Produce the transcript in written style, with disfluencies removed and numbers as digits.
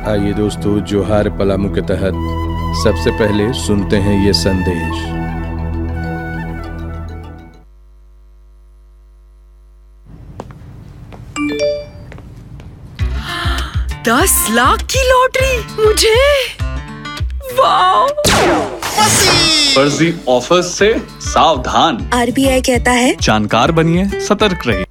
आइए दोस्तों, जोहार पलामू के तहत सबसे पहले सुनते हैं ये संदेश। ₹10 लाख की लॉटरी मुझे। वाह! फर्जी ऑफर्स से सावधान। RBI कहता है जानकार बनिए, सतर्क रहिए।